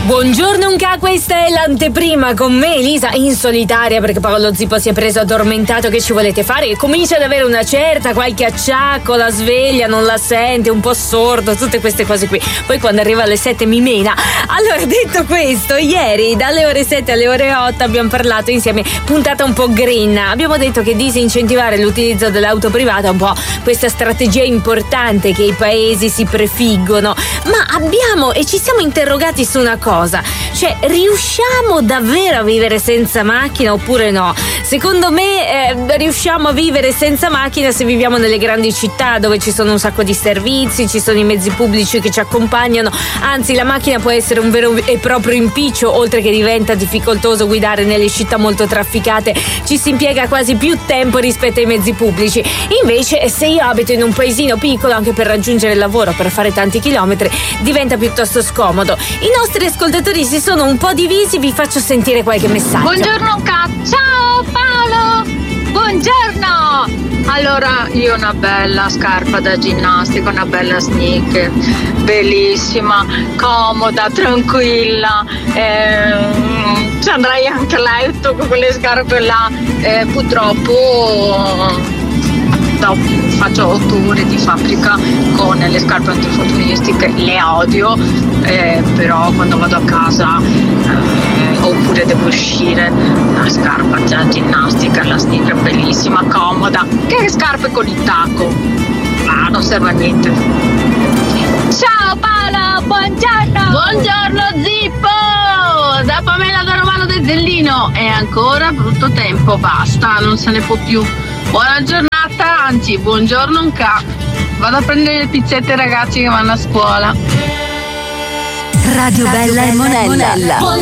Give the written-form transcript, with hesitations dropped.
Buongiorno Unca, questa è l'anteprima con me Elisa in solitaria perché Paolo Zippo si è preso addormentato. Che ci volete fare? Che comincia ad avere una certa, qualche acciacco, la sveglia non la sente, un po' sordo, tutte queste cose qui. Poi quando arriva alle 7 mi mena. Allora, detto questo, ieri dalle ore 7 alle ore 8 abbiamo parlato insieme, puntata un po' green. Abbiamo detto che disincentivare l'utilizzo dell'auto privata è un po' questa strategia importante che i paesi si prefiggono, ma abbiamo e ci siamo interrogati su una cosa, cioè riusciamo davvero a vivere senza macchina oppure no? Secondo me riusciamo a vivere senza macchina se viviamo nelle grandi città dove ci sono un sacco di servizi, ci sono i mezzi pubblici che ci accompagnano, anzi la macchina può essere un vero e proprio impiccio, oltre che diventa difficoltoso guidare nelle città molto trafficate, ci si impiega quasi più tempo rispetto ai mezzi pubblici. Invece se io abito in un paesino piccolo, anche per raggiungere il lavoro, per fare tanti chilometri, diventa piuttosto scomodo. I nostri ascoltatori si sono un po' divisi, vi faccio sentire qualche messaggio. Buongiorno ciao Paolo, buongiorno. Allora, io ho una bella scarpa da ginnastica, una bella sneaker, bellissima, comoda, tranquilla, ci andrei anche a letto con quelle scarpe là, purtroppo faccio 8 ore di fabbrica con le scarpe antinfortunistiche, le odio, però quando vado a casa oppure devo uscire, la scarpa già ginnastica, la sneaker bellissima, comoda, che scarpe con il tacco, non serve a niente. Ciao Paola, buongiorno! Buongiorno Zippo! Da Pamela da Romano del Zellino. È ancora brutto tempo, basta, non se ne può più. Buona giornata, anzi buongiorno Unca. Vado a prendere le pizzette ai ragazzi che vanno a scuola. Radio Bella e Monella.